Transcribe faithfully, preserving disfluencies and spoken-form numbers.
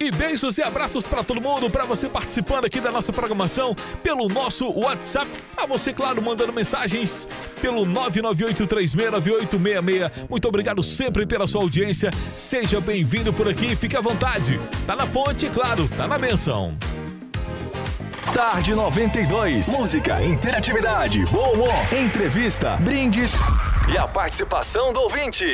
E beijos e abraços para todo mundo, para você participando aqui da nossa programação pelo nosso WhatsApp. A você, claro, mandando mensagens pelo nove nove oito três seis nove oito seis seis. Muito obrigado sempre pela sua audiência. Seja bem-vindo por aqui, fique à vontade. Tá na fonte, claro, tá na benção. Tarde noventa e dois. Música, interatividade, bom humor, entrevista, brindes e a participação do ouvinte.